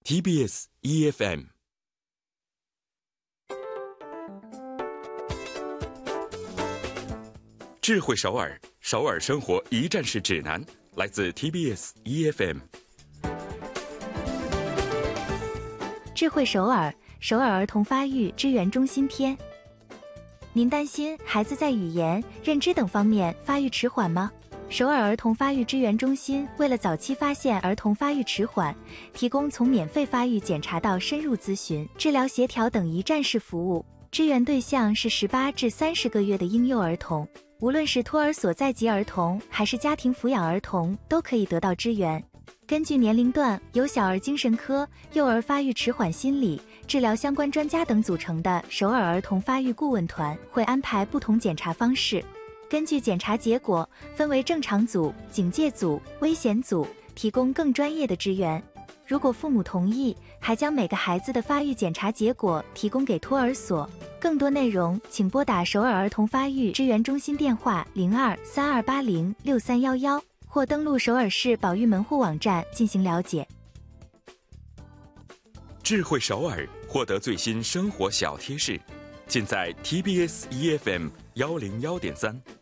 TBS EFM。智慧首尔，首尔生活一站式指南，来自 TBS EFM。 智慧首尔，首尔儿童发育支援中心篇。您担心孩子在语言、认知等方面发育迟缓吗？首尔儿童发育支援中心为了早期发现儿童发育迟缓，提供从免费发育检查到深入咨询、治疗协调等一站式服务。支援对象是18至30个月的婴幼儿童，无论是托儿所在籍儿童还是家庭抚养儿童，都可以得到支援。根据年龄段，由小儿精神科、幼儿发育迟缓心理、治疗相关专家等组成的首尔儿童发育顾问团会安排不同检查方式，根据检查结果分为正常组、警戒组、危险组，提供更专业的支援。如果父母同意，还将每个孩子的发育检查结果提供给托儿所。更多内容请拨打首尔儿童发育支援中心电话02-3280-6311，或登录首尔市保育门户网站进行了解。 智慧首尔，获得最新生活小贴士，尽在 TBS EFM 101.3。